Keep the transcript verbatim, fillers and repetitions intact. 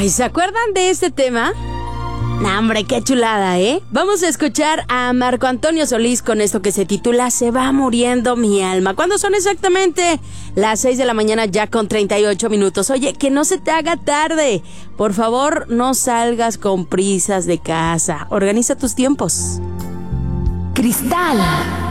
Ay, ¿se acuerdan de este tema? ¡No, hombre, qué chulada, ¿eh? Vamos a escuchar a Marco Antonio Solís con esto que se titula Se va muriendo mi alma. ¿Cuándo son exactamente? Las seis de la mañana ya con treinta y ocho minutos. Oye, que no se te haga tarde. Por favor, no salgas con prisas de casa. Organiza tus tiempos. Cristal